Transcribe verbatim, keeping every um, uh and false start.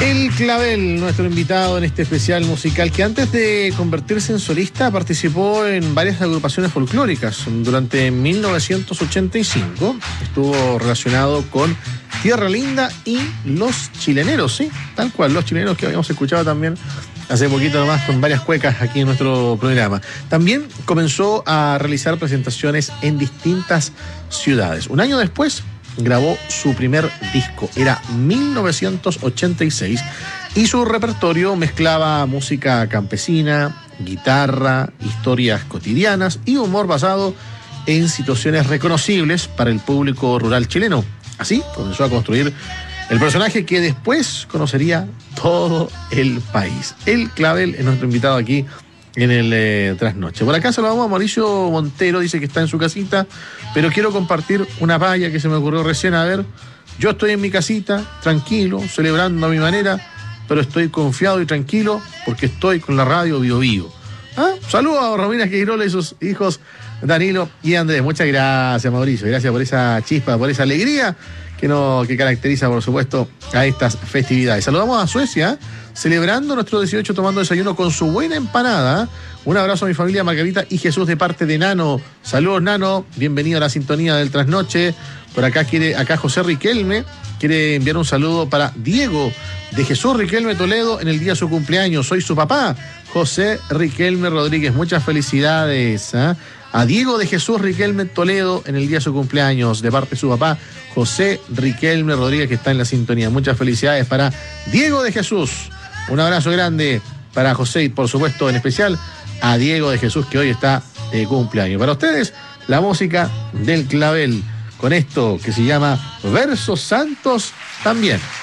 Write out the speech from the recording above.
El Clavel, nuestro invitado en este especial musical, que antes de convertirse en solista participó en varias agrupaciones folclóricas. Durante mil novecientos ochenta y cinco estuvo relacionado con Tierra Linda y Los Chileneros, sí, tal cual, Los Chileneros, que habíamos escuchado también hace poquito nomás con varias cuecas aquí en nuestro programa. También comenzó a realizar presentaciones en distintas ciudades. Un año después grabó su primer disco, era mil novecientos ochenta y seis, y su repertorio mezclaba música campesina, guitarra, historias cotidianas y humor basado en situaciones reconocibles para el público rural chileno. Así comenzó a construir el personaje que después conocería todo el país. El Clavel es nuestro invitado aquí en el eh, Trasnoche. Por acá saludamos a Mauricio Montero, dice que está en su casita, pero quiero compartir una palla que se me ocurrió recién. A ver, yo estoy en mi casita, tranquilo, celebrando a mi manera, pero estoy confiado y tranquilo porque estoy con la radio Bio Bio. ¿Ah? Saludos a Romina Queirola y sus hijos Danilo y Andrés. Muchas gracias, Mauricio. Gracias por esa chispa, por esa alegría que, no, que caracteriza, por supuesto, a estas festividades. Saludamos a Suecia, celebrando nuestro dieciocho, tomando desayuno con su buena empanada. Un abrazo a mi familia Margarita y Jesús de parte de Nano. Saludos, Nano. Bienvenido a la sintonía del Trasnoche. Por acá quiere, acá José Riquelme quiere enviar un saludo para Diego de Jesús Riquelme Toledo en el día de su cumpleaños. Soy su papá, José Riquelme Rodríguez. Muchas felicidades, ¿eh? A Diego de Jesús Riquelme Toledo en el día de su cumpleaños, de parte de su papá, José Riquelme Rodríguez, que está en la sintonía. Muchas felicidades para Diego de Jesús. Un abrazo grande para José y, por supuesto, en especial a Diego de Jesús, que hoy está de cumpleaños. Para ustedes, la música del Clavel, con esto que se llama Versos Santos también.